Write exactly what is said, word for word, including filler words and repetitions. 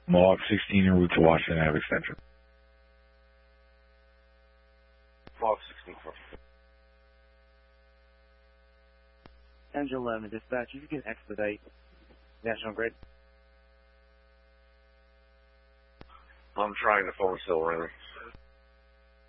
Mohawk sixteen en route to Washington Ave Extension. Mohawk sixteen. Engine eleven, dispatch, if you can expedite National Grid. I'm trying, the phone still ringing.